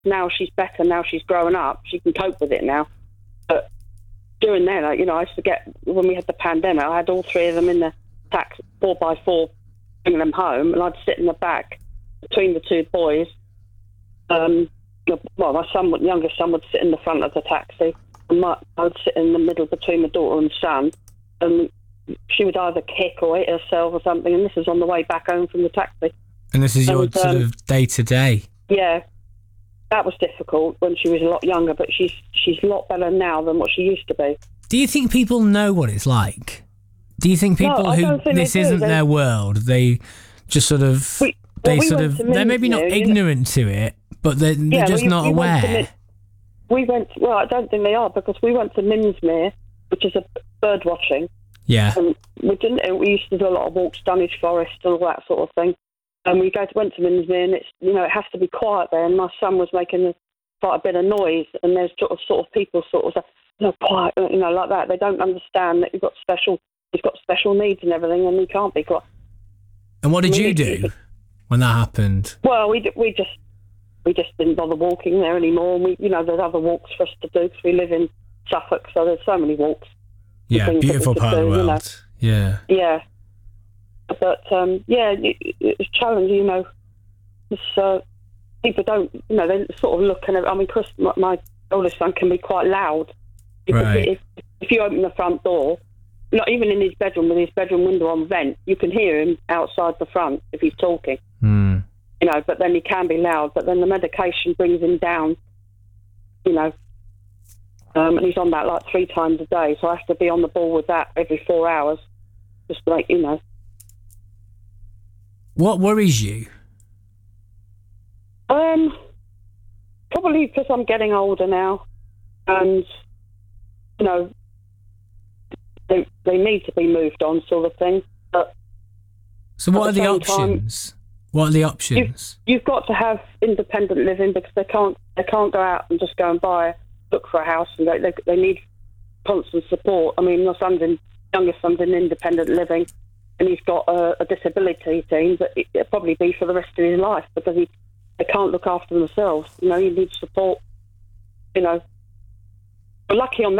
now she's better. Now she's growing up. She can cope with it now. But during then, I used to get, when we had the pandemic, I had all three of them in the taxi, 4x4, bringing them home, and I'd sit in the back between the two boys. My youngest son would sit in the front of the taxi, and I would sit in the middle between the daughter and son, and she would either kick or hit herself or something, and this is on the way back home from the taxi. And this is your sort of day-to-day? Yeah. That was difficult when she was a lot younger, but she's a lot better now than what she used to be. Do you think people know what it's like? Do you think people this isn't their world, they just sort of... they're maybe not ignorant to it, but they're just not aware. I don't think they are, because we went to Minsmere, which is a bird watching. Yeah. And we used to do a lot of walks, Dunwich Forest and all that sort of thing. And we went to Minsmere, and it's, it has to be quiet there. And my son was making quite a bit of noise, and there's sort of people sort of say, quiet, like that. They don't understand that he's got special needs and everything, and he can't be quiet. And what did you do when that happened? Well, we just didn't bother walking there anymore. And there's other walks for us to do because we live in Suffolk, so there's so many walks. Yeah, beautiful part of the world. Yeah. Yeah. But, it's challenging, people don't, they sort of look and, Chris, my oldest son, can be quite loud. Right. If you open the front door, not even in his bedroom with his bedroom window on vent, you can hear him outside the front if he's talking. Mm. But then he can be loud, but then the medication brings him down, and he's on that like 3 times a day, so I have to be on the ball with that every 4 hours, just like, What worries you? Probably because I'm getting older now, and they need to be moved on, sort of thing. But so, what are the options? What are the options? You've got to have independent living, because they can't go out and just go and look for a house, and they need constant support. My youngest son's in independent living, and he's got a disability thing, but it'll probably be for the rest of his life, because they can't look after themselves. He needs support. We're lucky on